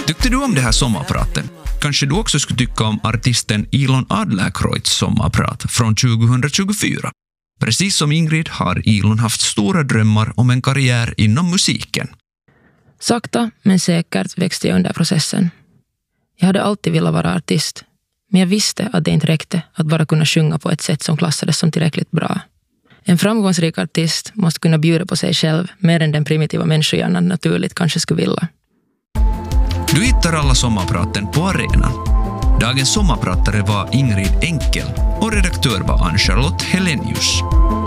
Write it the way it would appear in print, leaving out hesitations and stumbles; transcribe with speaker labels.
Speaker 1: Tyckte du om det här sommarpratet? Kanske du också skulle tycka om artisten Ilon Adlercreutzs sommarprat från 2024. Precis som Ingrid har Ilon haft stora drömmar om en karriär inom musiken.
Speaker 2: Sakta men säkert växte jag under processen. Jag hade alltid velat vara artist, men jag visste att det inte räckte att bara kunna sjunga på ett sätt som klassades som tillräckligt bra. En framgångsrik artist måste kunna bjuda på sig själv mer än den primitiva människohjärnan naturligt kanske skulle vilja.
Speaker 1: Du hittar alla sommarpraten på arenan. Dagens sommarpratare var Ingrid Enkel och redaktör var Ann-Charlotte Helenius.